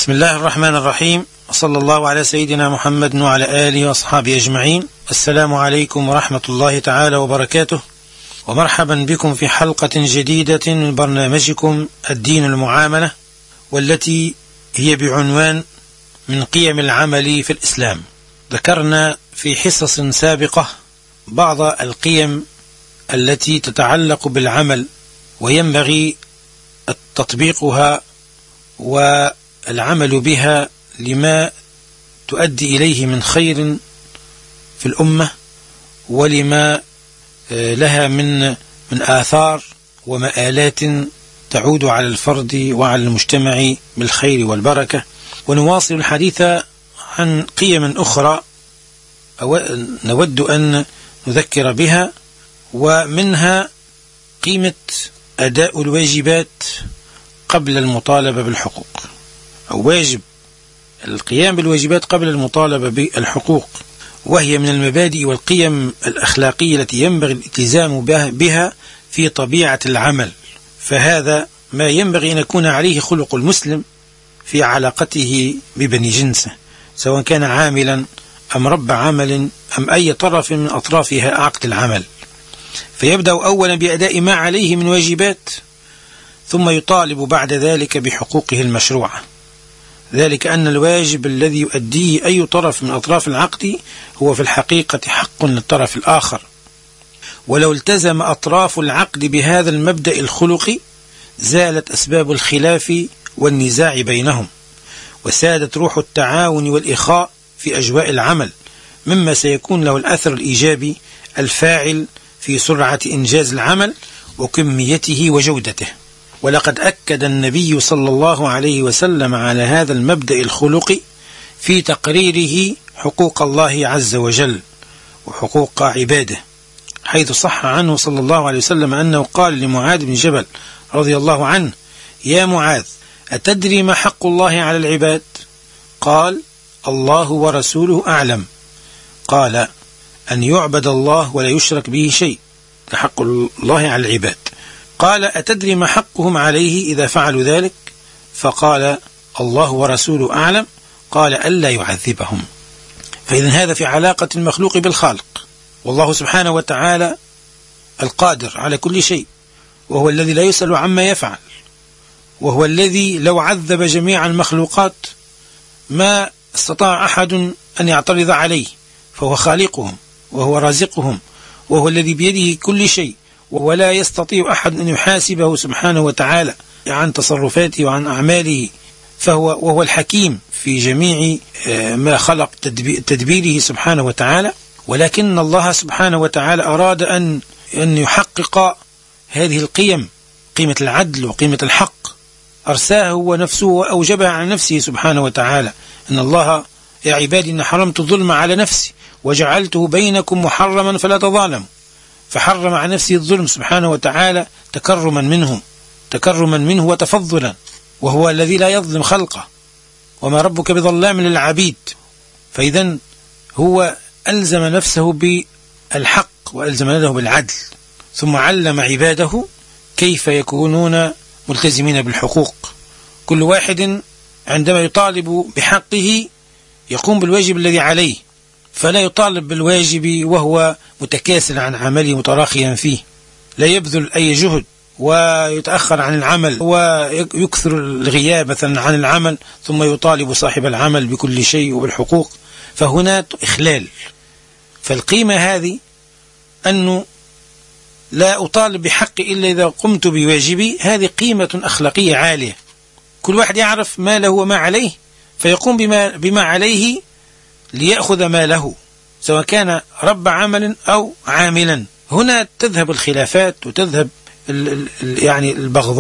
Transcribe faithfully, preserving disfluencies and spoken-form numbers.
بسم الله الرحمن الرحيم، وصلى الله على سيدنا محمد وعلى آله وأصحابه أجمعين. السلام عليكم ورحمة الله تعالى وبركاته، ومرحبا بكم في حلقة جديدة من برنامجكم الدين المعاملة، والتي هي بعنوان من قيم العمل في الإسلام. ذكرنا في حصص سابقة بعض القيم التي تتعلق بالعمل وينبغي تطبيقها والعمل بها لما تؤدي إليه من خير في الأمة، ولما لها من من آثار ومآلات تعود على الفرد وعلى المجتمع بالخير والبركة. ونواصل الحديث عن قيم أخرى نود أن نذكر بها، ومنها قيمة أداء الواجبات قبل المطالبة بالحقوق، أو واجب القيام بالواجبات قبل المطالبة بالحقوق، وهي من المبادئ والقيم الأخلاقية التي ينبغي الالتزام بها في طبيعة العمل. فهذا ما ينبغي أن يكون عليه خلق المسلم في علاقته ببني جنسه، سواء كان عاملا أم رب عمل أم أي طرف من أطرافها عقد العمل. فيبدأ أولا بأداء ما عليه من واجبات، ثم يطالب بعد ذلك بحقوقه المشروعة. ذلك أن الواجب الذي يؤديه أي طرف من أطراف العقد هو في الحقيقة حق للطرف الآخر، ولو التزم أطراف العقد بهذا المبدأ الخلقي زالت أسباب الخلاف والنزاع بينهم، وسادت روح التعاون والإخاء في أجواء العمل، مما سيكون له الأثر الإيجابي الفاعل في سرعة إنجاز العمل وكميته وجودته. ولقد أكد النبي صلى الله عليه وسلم على هذا المبدأ الخلقي في تقريره حقوق الله عز وجل وحقوق عباده، حيث صح عنه صلى الله عليه وسلم أنه قال لمعاذ بن جبل رضي الله عنه: يا معاذ، أتدري ما حق الله على العباد؟ قال: الله ورسوله أعلم. قال: أن يعبد الله ولا يشرك به شيء، حق الله على العباد. قال: أتدري ما حقهم عليه إذا فعلوا ذلك؟ فقال: الله ورسوله أعلم. قال: ألا يعذبهم. فإذن هذا في علاقة المخلوق بالخالق، والله سبحانه وتعالى القادر على كل شيء، وهو الذي لا يسأل عما يفعل، وهو الذي لو عذب جميع المخلوقات ما استطاع أحد أن يعترض عليه، فهو خالقهم وهو رازقهم، وهو الذي بيده كل شيء، ولا يستطيع أحد أن يحاسبه سبحانه وتعالى عن تصرفاته وعن أعماله، فهو وهو الحكيم في جميع ما خلق تدبيره سبحانه وتعالى. ولكن الله سبحانه وتعالى أراد أن أن يحقق هذه القيم، قيمة العدل وقيمة الحق، أرساه هو نفسه وأوجبها على نفسه سبحانه وتعالى: إن الله يا عبادي إن حرمت الظلم على نفسي وجعلته بينكم محرما فلا تظالموا. فحرم على نفسه الظلم سبحانه وتعالى تكرما منه تكرما منه وتفضلا، وهو الذي لا يظلم خلقه، وما ربك بظلام للعبيد. فإذن هو ألزم نفسه بالحق وألزم نفسه بالعدل، ثم علم عباده كيف يكونون ملتزمين بالحقوق. كل واحد عندما يطالب بحقه يقوم بالواجب الذي عليه، فلا يطالب بالواجب وهو متكاسل عن عمله متراخيا فيه، لا يبذل أي جهد ويتأخر عن العمل ويكثر الغياب مثلا عن العمل، ثم يطالب صاحب العمل بكل شيء وبالحقوق، فهنا إخلال. فالقيمة هذه أنه لا أطالب بحقي إلا إذا قمت بواجبي، هذه قيمة أخلاقية عالية. كل واحد يعرف ما له وما عليه، فيقوم بما, بما عليه ليأخذ ما له، سواء كان رب عمل أو عاملا. هنا تذهب الخلافات وتذهب ال ال يعني البغضاء